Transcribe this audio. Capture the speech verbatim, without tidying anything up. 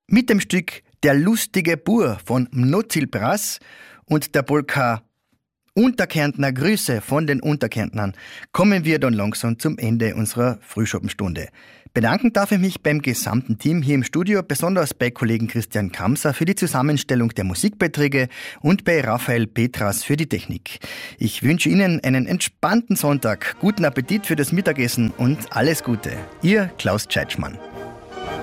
Mit dem Stück Der lustige Bur von Mnozil Brass und der Polka Unterkärntner Grüße von den Unterkärntnern kommen wir dann langsam zum Ende unserer Frühschoppenstunde. Bedanken darf ich mich beim gesamten Team hier im Studio, besonders bei Kollegen Christian Kamser für die Zusammenstellung der Musikbeiträge und bei Raphael Petras für die Technik. Ich wünsche Ihnen einen entspannten Sonntag, guten Appetit für das Mittagessen und alles Gute. Ihr Klaus Tscheitschmann.